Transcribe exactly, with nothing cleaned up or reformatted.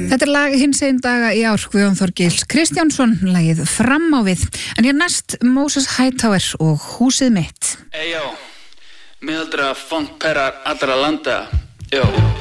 Þetta er lag hinsegin daga í ár, Guðjón Þorgils Kristjánsson, lagið Fram á við. En hér næst Moses Hightower og Húsið mitt. Eyjó, miðaldra funkperrar allra landa, jó.